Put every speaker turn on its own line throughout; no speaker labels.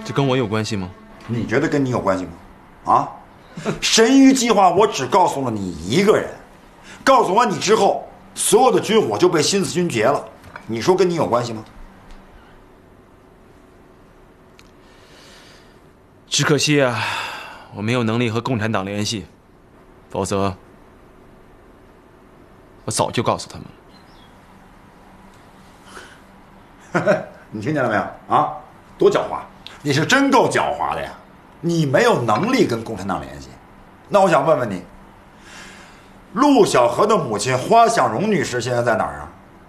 这跟我有关系吗？
你觉得跟你有关系吗？啊，神谕计划我只告诉了你一个人，告诉完你之后，所有的军火就被新四军劫了。你说跟你有关系吗？
只可惜啊，我没有能力和共产党联系，否则我早就告诉他们了。
你听见了没有啊？多狡猾！你是真够狡猾的呀！你没有能力跟共产党联系，那我想问问你，陆小荷的母亲花想荣女士现在在哪儿啊？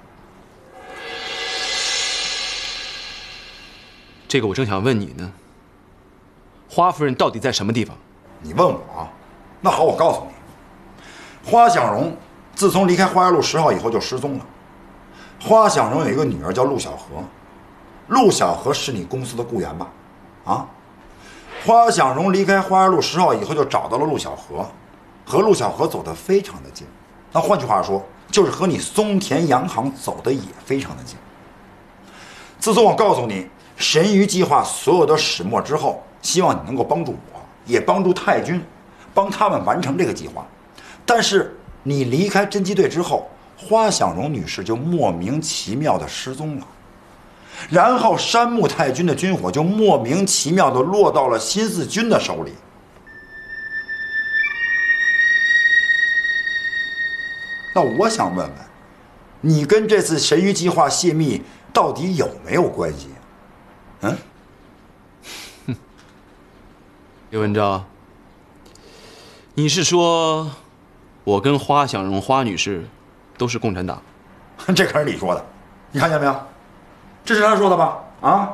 这个我正想问你呢。花夫人到底在什么地方？
你问我啊？那好，我告诉你，花想荣自从离开花园路10号以后就失踪了。花想荣有一个女儿叫陆小荷，陆小荷是你公司的雇员吧？啊？花想荣离开花园路10号以后就找到了陆小荷，和陆小荷走得非常的近。那换句话说，就是和你松田洋行走得也非常的近。自从我告诉你神谕计划所有的始末之后，希望你能够帮助我，也帮助太军，帮他们完成这个计划。但是你离开侦缉队之后，花想荣女士就莫名其妙的失踪了，然后山木太军的军火就莫名其妙的落到了新四军的手里。那我想问问，你跟这次神谕计划泄密到底有没有关系？嗯？
刘文昭，你是说我跟花想荣花女士都是共产党？
这可是你说的，你看见没有？这是他说的吧？啊？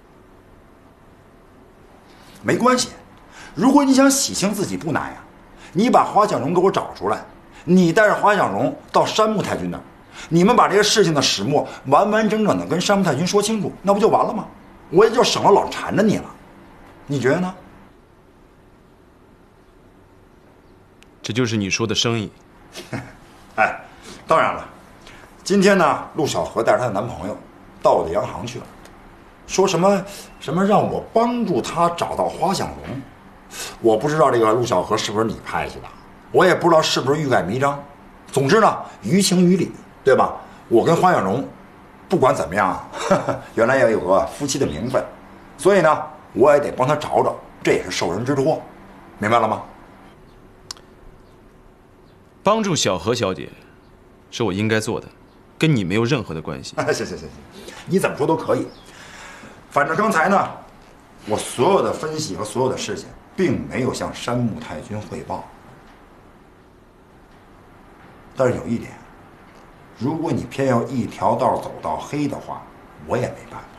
没关系，如果你想洗清自己不难呀，你把花想荣给我找出来，你带着花想荣到山木太军那儿，你们把这个事情的始末完完整整的跟山木太军说清楚，那不就完了吗？我也就省了老缠着你了，你觉得呢？
这就是你说的生意。
哎，当然了，今天呢，陆小荷带着她的男朋友到我的洋行去了，说什么让我帮助她找到花想荣。我不知道这个陆小荷是不是你派去的，我也不知道是不是欲盖弥彰。总之呢，于情于理，对吧？我跟花想荣不管怎么样，原来也有个夫妻的名分，所以呢，我也得帮她找找，这也是受人之托，明白了吗？
帮助小荷小姐，是我应该做的，跟你没有任何的关系。
行，你怎么说都可以。反正刚才呢，我所有的分析和所有的事情，并没有向山木太军汇报。但是有一点，如果你偏要一条道走到黑的话，我也没办法。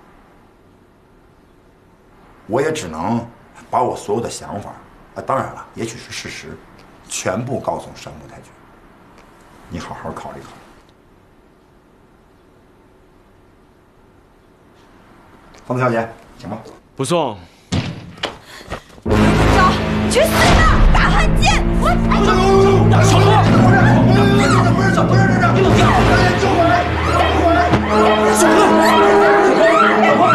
我也只能把我所有的想法，当然了，也许是事实，全部告诉山木太君。你好好考虑考虑。方子小姐，请吧。
不送。
走，你去死吧，大汉奸！我
小哥，不是这，你冷静，救我来！小哥，电话！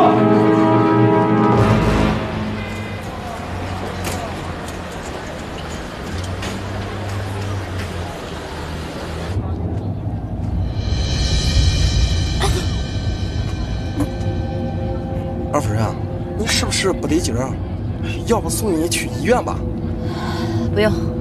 二夫人，你是不是不得劲儿？要不送你去医院吧？
不用。